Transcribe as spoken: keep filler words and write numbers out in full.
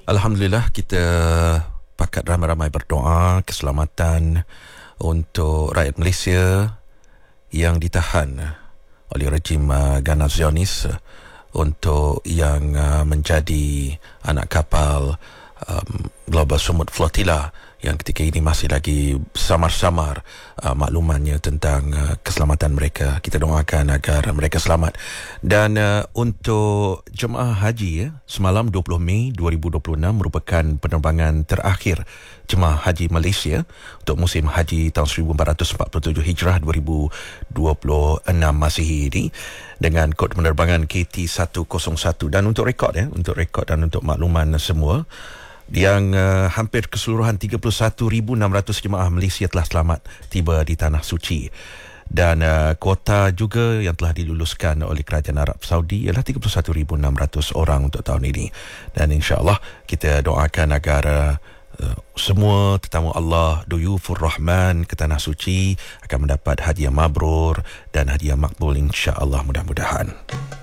Alhamdulillah, kita pakat ramai-ramai berdoa keselamatan untuk rakyat Malaysia yang ditahan oleh rejim uh, ganas Zionis, untuk yang uh, menjadi anak kapal um, Global Sumut Flotilla yang ketika ini masih lagi samar-samar uh, maklumannya tentang uh, keselamatan mereka. Kita doakan agar mereka selamat. Dan uh, untuk jemaah haji, ya, semalam dua puluh Mei dua ribu dua puluh enam merupakan penerbangan terakhir jemaah haji Malaysia untuk musim haji tahun seribu empat ratus empat puluh tujuh Hijrah dua ribu dua puluh enam Masihi ini dengan kod penerbangan K T seratus satu. Dan untuk rekod, ya, untuk rekod dan untuk makluman semua, yang uh, hampir keseluruhan tiga puluh satu ribu enam ratus jemaah Malaysia telah selamat tiba di Tanah Suci. Dan uh, kuota juga yang telah diluluskan oleh Kerajaan Arab Saudi ialah tiga puluh satu ribu enam ratus orang untuk tahun ini. Dan insya-Allah kita doakan agar uh, uh, semua tetamu Allah, Duyufur Rahman ke Tanah Suci akan mendapat hadiah mabrur dan hadiah makbul, insya-Allah, mudah-mudahan.